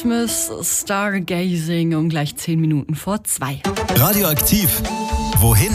Stargazing um gleich 10 Minuten vor 2. Radioaktiv. Wohin?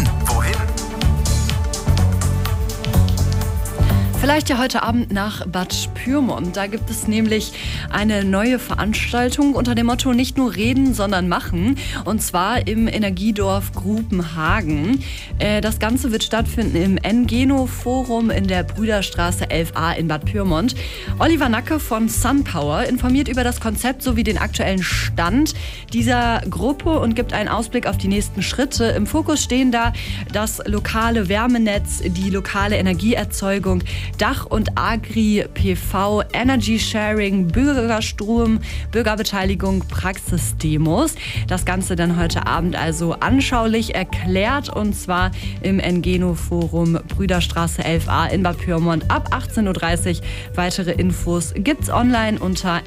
Vielleicht ja heute Abend nach Bad Pyrmont. Da gibt es nämlich eine neue Veranstaltung unter dem Motto nicht nur reden, sondern machen. Und zwar im Energiedorf Grubenhagen. Das Ganze wird stattfinden im Engeno Forum in der Brüderstraße 11a in Bad Pyrmont. Oliver Nacke von SunPower informiert über das Konzept sowie den aktuellen Stand dieser Gruppe und gibt einen Ausblick auf die nächsten Schritte. Im Fokus stehen da das lokale Wärmenetz, die lokale Energieerzeugung, Dach- und Agri-PV, Energy-Sharing, Bürgerstrom, Bürgerbeteiligung, Praxisdemos. Das Ganze dann heute Abend also anschaulich erklärt und zwar im Engeno-Forum Brüderstraße 11a in Bad Pyrmont ab 18.30 Uhr. Weitere Infos gibt's online unter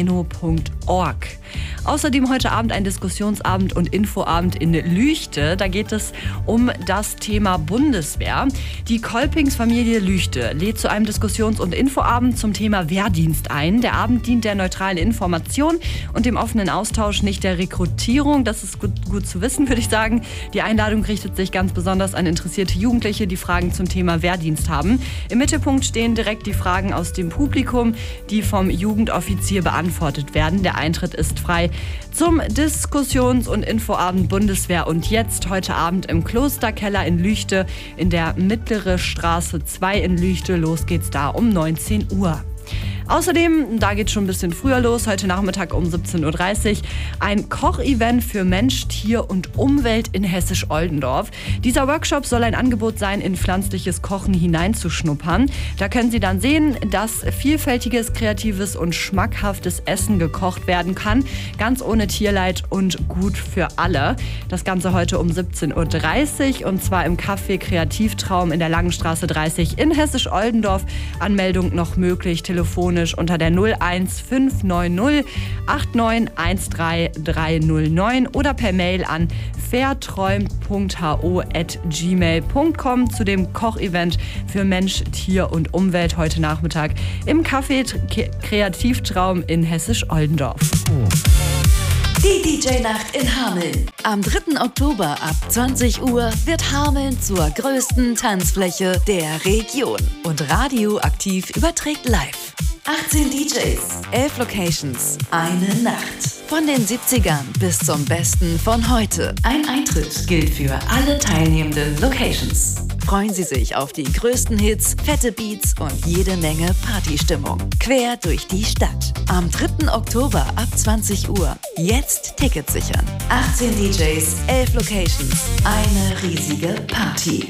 engeno.org. Außerdem heute Abend ein Diskussionsabend und Infoabend in Lüchte. Da geht es um das Thema Bundeswehr. Die Kolpingsfamilie Lüchte lädt zu einem Diskussions- und Infoabend zum Thema Wehrdienst ein. Der Abend dient der neutralen Information und dem offenen Austausch, nicht der Rekrutierung. Das ist gut zu wissen, würde ich sagen. Die Einladung richtet sich ganz besonders an interessierte Jugendliche, die Fragen zum Thema Wehrdienst haben. Im Mittelpunkt stehen direkt die Fragen aus dem Publikum, die vom Jugendoffizier beantwortet werden. Der Eintritt ist frei. Zum Diskussions- und Infoabend Bundeswehr und jetzt heute Abend im Klosterkeller in Lüchte in der Mittlere Straße 2 in Lüchte. Los geht's da um 19 Uhr. Außerdem, da geht schon ein bisschen früher los, heute Nachmittag um 17.30 Uhr, ein Kochevent für Mensch, Tier und Umwelt in Hessisch-Oldendorf. Dieser Workshop soll ein Angebot sein, in pflanzliches Kochen hineinzuschnuppern. Da können Sie dann sehen, dass vielfältiges, kreatives und schmackhaftes Essen gekocht werden kann, ganz ohne Tierleid und gut für alle. Das Ganze heute um 17.30 Uhr und zwar im Café Kreativtraum in der Langenstraße 30 in Hessisch-Oldendorf. Anmeldung noch möglich, telefonisch unter der 01590 8913309 oder per Mail an verträumt.ho@gmail.com zu dem Kochevent für Mensch, Tier und Umwelt heute Nachmittag im Café Kreativtraum in Hessisch-Oldendorf. Die DJ-Nacht in Hameln. Am 3. Oktober ab 20 Uhr wird Hameln zur größten Tanzfläche der Region. Und Radioaktiv überträgt live. 18 DJs, 11 Locations, eine Nacht. Von den 70ern bis zum Besten von heute. Ein Eintritt gilt für alle teilnehmenden Locations. Freuen Sie sich auf die größten Hits, fette Beats und jede Menge Partystimmung. Quer durch die Stadt. Am 3. Oktober ab 20 Uhr. Jetzt Tickets sichern. 18 DJs, 11 Locations, eine riesige Party.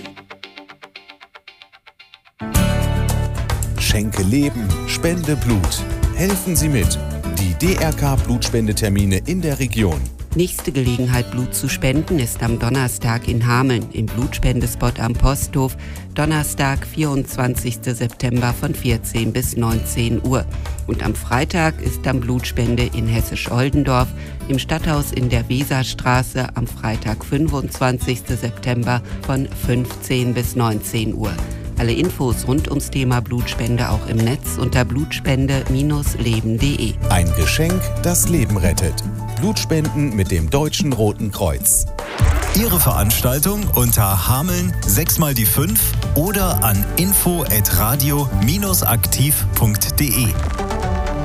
Schenke Leben, spende Blut. Helfen Sie mit. Die DRK-Blutspendetermine in der Region. Nächste Gelegenheit, Blut zu spenden, ist am Donnerstag in Hameln im Blutspendespot am Posthof. Donnerstag, 24. September von 14 bis 19 Uhr. Und am Freitag ist dann Blutspende in Hessisch-Oldendorf im Stadthaus in der Weserstraße am Freitag, 25. September von 15 bis 19 Uhr. Alle Infos rund ums Thema Blutspende auch im Netz unter blutspende-leben.de. Ein Geschenk, das Leben rettet. Blutspenden mit dem Deutschen Roten Kreuz. Ihre Veranstaltung unter Hameln 6x5 oder an info@radio-aktiv.de.